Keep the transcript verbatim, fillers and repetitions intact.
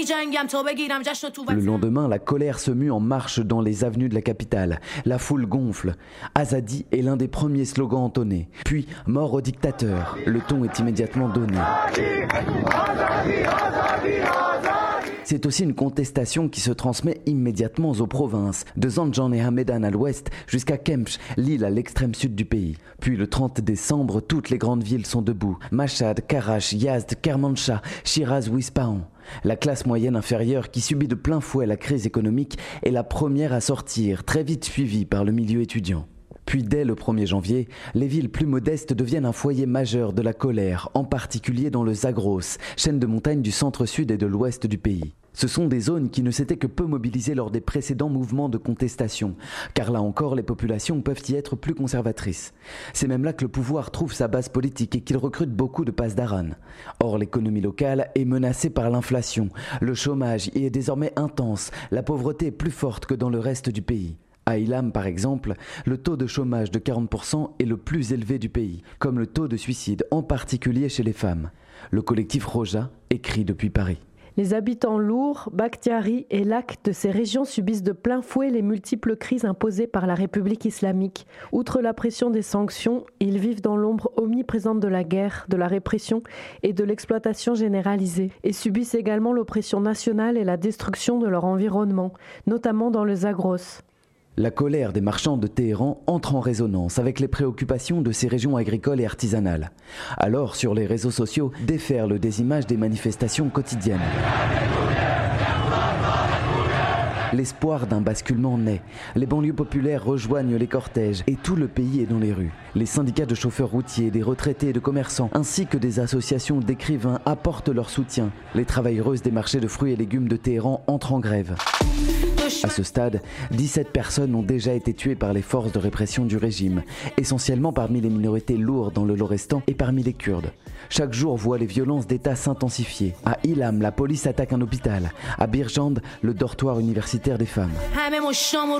Le lendemain, la colère se mue en marche dans les avenues de la capitale. La foule gonfle. Azadi est l'un des premiers slogans entonnés. Puis, mort au dictateur. Le ton est immédiatement donné. C'est aussi une contestation qui se transmet immédiatement aux provinces, de Zanjan et Hamedan à l'ouest jusqu'à Kemch, l'île à l'extrême sud du pays. Puis le trente décembre, toutes les grandes villes sont debout. Mashhad, Karach, Yazd, Kermanshah, Shiraz ou Ispahan. La classe moyenne inférieure qui subit de plein fouet la crise économique est la première à sortir, très vite suivie par le milieu étudiant. Puis dès le premier janvier, les villes plus modestes deviennent un foyer majeur de la colère, en particulier dans le Zagros, chaîne de montagnes du centre-sud et de l'ouest du pays. Ce sont des zones qui ne s'étaient que peu mobilisées lors des précédents mouvements de contestation, car là encore les populations peuvent y être plus conservatrices. C'est même là que le pouvoir trouve sa base politique et qu'il recrute beaucoup de pasdaran. Or l'économie locale est menacée par l'inflation, le chômage y est désormais intense, la pauvreté est plus forte que dans le reste du pays. À Ilam, par exemple, le taux de chômage de quarante pour cent est le plus élevé du pays, comme le taux de suicide, en particulier chez les femmes. Le collectif Roja écrit depuis Paris. Les habitants lourds, Bakhtiari et Lak de ces régions subissent de plein fouet les multiples crises imposées par la République islamique. Outre la pression des sanctions, ils vivent dans l'ombre omniprésente de la guerre, de la répression et de l'exploitation généralisée, et subissent également l'oppression nationale et la destruction de leur environnement, notamment dans le Zagros. La colère des marchands de Téhéran entre en résonance avec les préoccupations de ces régions agricoles et artisanales. Alors, sur les réseaux sociaux, déferlent des images des manifestations quotidiennes. L'espoir d'un basculement naît. Les banlieues populaires rejoignent les cortèges et tout le pays est dans les rues. Les syndicats de chauffeurs routiers, des retraités et de commerçants, ainsi que des associations d'écrivains apportent leur soutien. Les travailleuses des marchés de fruits et légumes de Téhéran entrent en grève. À ce stade, dix-sept personnes ont déjà été tuées par les forces de répression du régime, essentiellement parmi les minorités lourdes dans le Lorestan et parmi les Kurdes. Chaque jour voit les violences d'État s'intensifier. À Ilam, la police attaque un hôpital. À Birjand, le dortoir universitaire des femmes.